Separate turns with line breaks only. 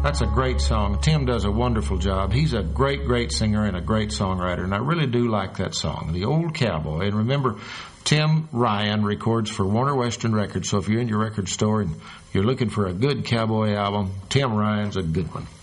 That's a great song. Tim does a wonderful job. He's a great, great singer and a great songwriter, and I really do like that song, The Old Cowboy. And remember, Tim Ryan records for Warner Western Records, so if you're in your record store and you're looking for a good cowboy album, Tim Ryan's a good one.